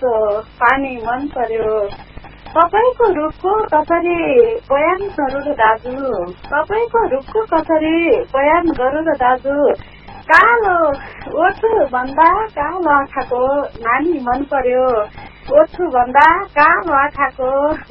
चिसो पानी मन पर्यो तपाईको रुखको कसरी बयान गरौँ र दाजु तपाईको रुखको कसरी बयान गरौँ र दाजु कालो ओठो भन्दा कालो आँखाको नानी मन पर्यो ओठो भन्दा कालो आँखाको